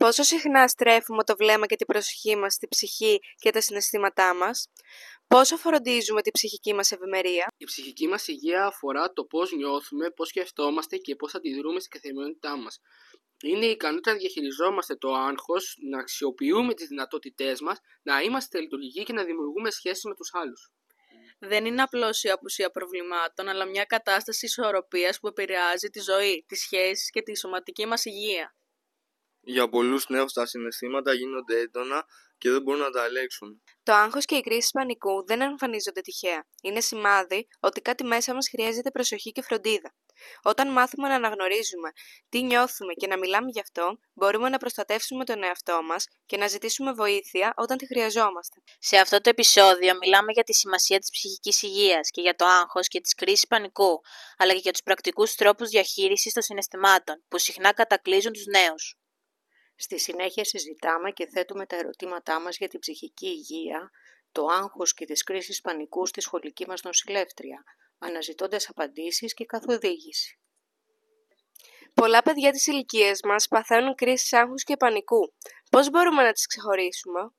Πόσο συχνά στρέφουμε το βλέμμα και την προσοχή μας στη ψυχή και τα συναισθήματά μας? Πόσο φροντίζουμε την ψυχική μας ευημερία? Η ψυχική μας υγεία αφορά το πώς νιώθουμε, πώς σκεφτόμαστε και πώς αντιδρούμε στην καθημερινότητά μας. Είναι η ικανότητα να διαχειριζόμαστε το άγχος, να αξιοποιούμε τις δυνατότητές μας, να είμαστε λειτουργικοί και να δημιουργούμε σχέσεις με τους άλλους. Δεν είναι απλώς η απουσία προβλημάτων, αλλά μια κατάσταση ισορροπίας που επηρεάζει τη ζωή, τις σχέσεις και τη σωματική μας υγεία. Για πολλούς νέους τα συναισθήματα γίνονται έντονα και δεν μπορούν να τα ελέγξουν. Το άγχος και οι κρίσεις πανικού δεν εμφανίζονται τυχαία. Είναι σημάδι ότι κάτι μέσα μας χρειάζεται προσοχή και φροντίδα. Όταν μάθουμε να αναγνωρίζουμε τι νιώθουμε και να μιλάμε γι' αυτό, μπορούμε να προστατεύσουμε τον εαυτό μας και να ζητήσουμε βοήθεια όταν τη χρειαζόμαστε. Σε αυτό το επεισόδιο μιλάμε για τη σημασία της ψυχικής υγείας και για το άγχος και τις κρίσεις πανικού, αλλά και για τους πρακτικούς τρόπους διαχείρισης των συναισθημάτων, που συχνά κατακλείζουν τους νέους. Στη συνέχεια συζητάμε και θέτουμε τα ερωτήματά μας για την ψυχική υγεία, το άγχος και τις κρίσεις πανικού στη σχολική μας νοσηλεύτρια, αναζητώντας απαντήσεις και καθοδήγηση. Πολλά παιδιά της ηλικίας μας παθαίνουν κρίσεις άγχους και πανικού. Πώς μπορούμε να τις ξεχωρίσουμε?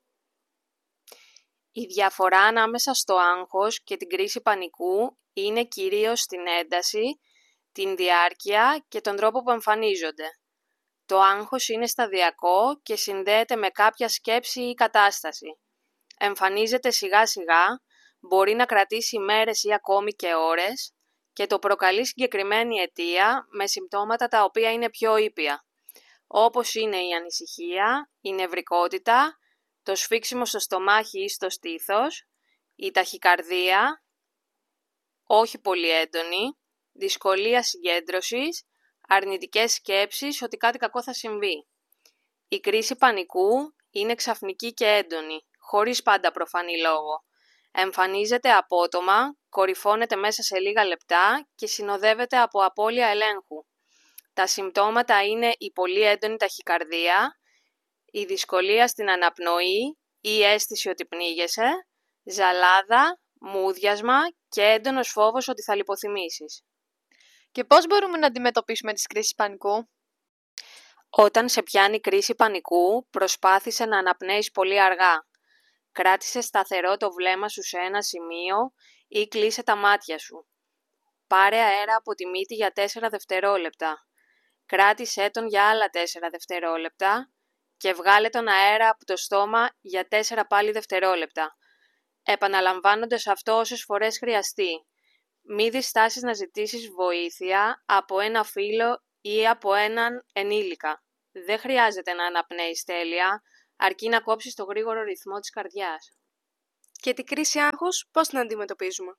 Η διαφορά ανάμεσα στο άγχος και την κρίση πανικού είναι κυρίως στην ένταση, την διάρκεια και τον τρόπο που εμφανίζονται. Το άγχος είναι σταδιακό και συνδέεται με κάποια σκέψη ή κατάσταση. Εμφανίζεται σιγά σιγά, μπορεί να κρατήσει μέρες ή ακόμη και ώρες και το προκαλεί συγκεκριμένη αιτία με συμπτώματα τα οποία είναι πιο ήπια, όπως είναι η ανησυχία, η νευρικότητα, το σφίξιμο στο στομάχι ή στο στήθος, η ταχυκαρδία, όχι πολύ έντονη, δυσκολία συγκέντρωσης, αρνητικές σκέψεις ότι κάτι κακό θα συμβεί. Η κρίση πανικού είναι ξαφνική και έντονη, χωρίς πάντα προφανή λόγο. Εμφανίζεται απότομα, κορυφώνεται μέσα σε λίγα λεπτά και συνοδεύεται από απώλεια ελέγχου. Τα συμπτώματα είναι η πολύ έντονη ταχυκαρδία, η δυσκολία στην αναπνοή ή η αίσθηση ότι πνίγεσαι, ζαλάδα, μούδιασμα και έντονος φόβος ότι θα λιποθυμήσεις. Και πώς μπορούμε να αντιμετωπίσουμε τις κρίσεις πανικού? Όταν σε πιάνει κρίση πανικού, προσπάθησε να αναπνέεις πολύ αργά. Κράτησε σταθερό το βλέμμα σου σε ένα σημείο ή κλείσε τα μάτια σου. Πάρε αέρα από τη μύτη για 4 δευτερόλεπτα. Κράτησέ τον για άλλα 4 δευτερόλεπτα και βγάλε τον αέρα από το στόμα για 4 πάλι δευτερόλεπτα, επαναλαμβάνοντας αυτό όσες φορές χρειαστεί. Μη διστάσεις να ζητήσεις βοήθεια από ένα φίλο ή από έναν ενήλικα. Δεν χρειάζεται να αναπνέεις τέλεια, αρκεί να κόψεις το γρήγορο ρυθμό της καρδιάς. Και την κρίση άγχους πώς την αντιμετωπίζουμε?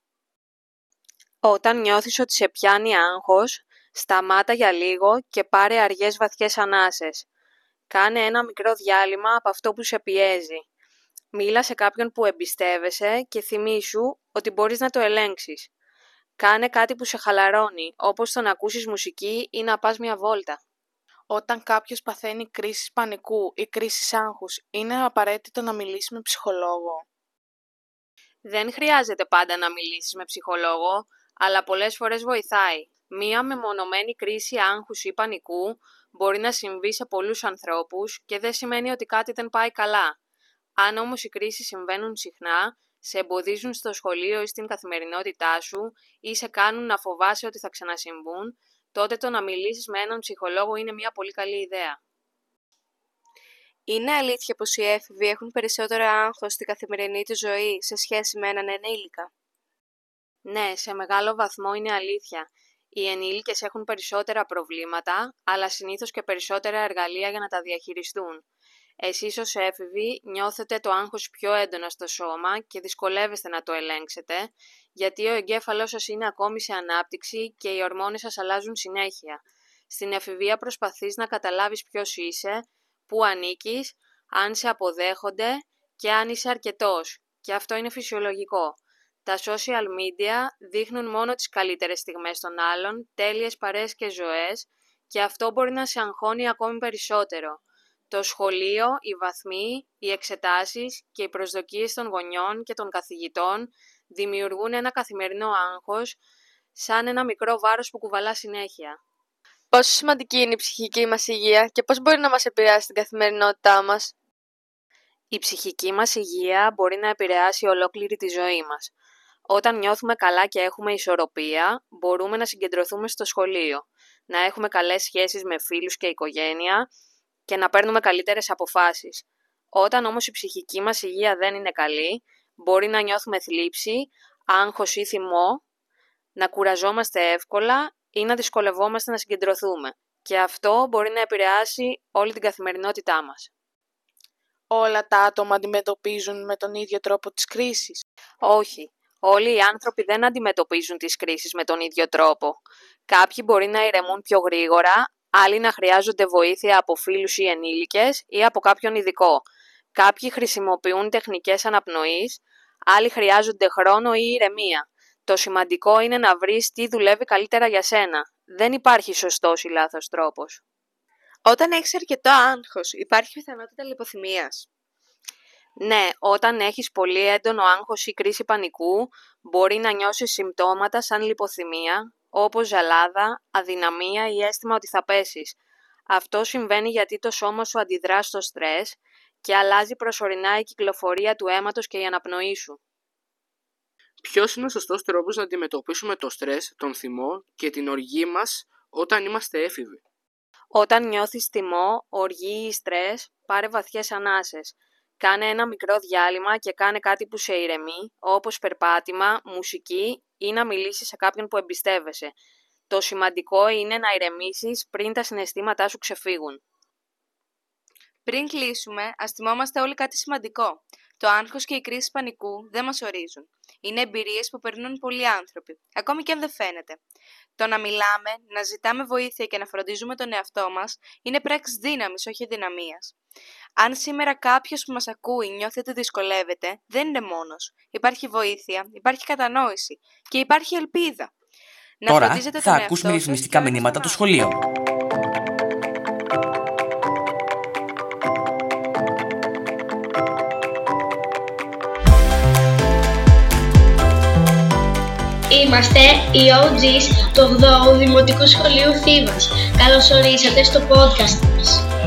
Όταν νιώθεις ότι σε πιάνει άγχος, σταμάτα για λίγο και πάρε αργές βαθιές ανάσες. Κάνε ένα μικρό διάλειμμα από αυτό που σε πιέζει. Μίλα σε κάποιον που εμπιστεύεσαι και θυμήσου ότι μπορείς να το ελέγξεις. Κάνε κάτι που σε χαλαρώνει, όπως το να ακούσεις μουσική ή να πας μια βόλτα. Όταν κάποιος παθαίνει κρίσεις πανικού ή κρίσεις άγχους, είναι απαραίτητο να μιλήσει με ψυχολόγο? Δεν χρειάζεται πάντα να μιλήσεις με ψυχολόγο, αλλά πολλές φορές βοηθάει. Μία μεμονωμένη κρίση άγχους ή πανικού μπορεί να συμβεί σε πολλούς ανθρώπους και δεν σημαίνει ότι κάτι δεν πάει καλά. Αν όμως οι κρίσεις συμβαίνουν συχνά, σε εμποδίζουν στο σχολείο ή στην καθημερινότητά σου ή σε κάνουν να φοβάσαι ότι θα ξανασυμβούν, τότε το να μιλήσεις με έναν ψυχολόγο είναι μια πολύ καλή ιδέα. Είναι αλήθεια πως οι έφηβοι έχουν περισσότερο άγχος στη καθημερινή του ζωή σε σχέση με έναν ενήλικα? Ναι, σε μεγάλο βαθμό είναι αλήθεια. Οι ενήλικες έχουν περισσότερα προβλήματα, αλλά συνήθως και περισσότερα εργαλεία για να τα διαχειριστούν. Εσείς ως έφηβοι νιώθετε το άγχος πιο έντονα στο σώμα και δυσκολεύεστε να το ελέγξετε, γιατί ο εγκέφαλός σας είναι ακόμη σε ανάπτυξη και οι ορμόνες σας αλλάζουν συνέχεια. Στην εφηβεία προσπαθείς να καταλάβεις ποιος είσαι, πού ανήκεις, αν σε αποδέχονται και αν είσαι αρκετός. Και αυτό είναι φυσιολογικό. Τα social media δείχνουν μόνο τις καλύτερες στιγμές των άλλων, τέλειες παρέες και ζωές, και αυτό μπορεί να σε αγχώνει ακόμη περισσότερο. Το σχολείο, οι βαθμοί, οι εξετάσεις και οι προσδοκίες των γονιών και των καθηγητών δημιουργούν ένα καθημερινό άγχος, σαν ένα μικρό βάρος που κουβαλά συνέχεια. Πόσο σημαντική είναι η ψυχική μας υγεία και πώς μπορεί να μας επηρεάσει την καθημερινότητά μας? Η ψυχική μας υγεία μπορεί να επηρεάσει ολόκληρη τη ζωή μας. Όταν νιώθουμε καλά και έχουμε ισορροπία, μπορούμε να συγκεντρωθούμε στο σχολείο, να έχουμε καλές σχέσεις με φίλους και οικογένεια και να παίρνουμε καλύτερες αποφάσεις. Όταν όμως η ψυχική μας υγεία δεν είναι καλή, μπορεί να νιώθουμε θλίψη, άγχος ή θυμό, να κουραζόμαστε εύκολα ή να δυσκολευόμαστε να συγκεντρωθούμε. Και αυτό μπορεί να επηρεάσει όλη την καθημερινότητά μας. Όλα τα άτομα αντιμετωπίζουν με τον ίδιο τρόπο τις κρίσεις? Όχι. Όλοι οι άνθρωποι δεν αντιμετωπίζουν τις κρίσεις με τον ίδιο τρόπο. Κάποιοι μπορεί να ηρεμούν πιο γρήγορα, άλλοι να χρειάζονται βοήθεια από φίλους ή ενήλικες ή από κάποιον ειδικό. Κάποιοι χρησιμοποιούν τεχνικές αναπνοής, άλλοι χρειάζονται χρόνο ή ηρεμία. Το σημαντικό είναι να βρεις τι δουλεύει καλύτερα για σένα. Δεν υπάρχει σωστός ή λάθος τρόπος. Όταν έχεις αρκετό άγχος, υπάρχει πιθανότητα λιποθυμίας? Ναι, όταν έχεις πολύ έντονο άγχος ή κρίση πανικού, μπορεί να νιώσεις συμπτώματα σαν λιποθυμία, όπως ζαλάδα, αδυναμία ή αίσθημα ότι θα πέσεις. Αυτό συμβαίνει γιατί το σώμα σου αντιδρά στο στρες και αλλάζει προσωρινά η κυκλοφορία του αίματος και η αναπνοή σου. Ποιος είναι ο σωστός τρόπος να αντιμετωπίσουμε το στρες, τον θυμό και την οργή μας όταν είμαστε έφηβοι? Όταν νιώθεις θυμό, οργή ή στρες, πάρε βαθιές ανάσες. Κάνε ένα μικρό διάλειμμα και κάνε κάτι που σε ηρεμεί, όπως περπάτημα, μουσική ή να μιλήσεις σε κάποιον που εμπιστεύεσαι. Το σημαντικό είναι να ηρεμήσεις πριν τα συναισθήματά σου ξεφύγουν. Πριν κλείσουμε, ας θυμόμαστε όλοι κάτι σημαντικό. Το άγχος και η κρίση πανικού δεν μας ορίζουν. Είναι εμπειρίες που περνούν πολλοί άνθρωποι, ακόμη και αν δεν φαίνεται. Το να μιλάμε, να ζητάμε βοήθεια και να φροντίζουμε τον εαυτό μας είναι πράξεις δύναμης, όχι δυναμίας. Αν σήμερα κάποιος που μας ακούει νιώθει ότι δυσκολεύεται, δεν είναι μόνος. Υπάρχει βοήθεια, υπάρχει κατανόηση και υπάρχει ελπίδα. Τώρα θα ακούσουμε ρυθμιστικά μηνύματα του σχολείου. Είμαστε οι OGs του 8ου Δημοτικού Σχολείου Θήβας. Καλώς ορίσατε στο podcast μας.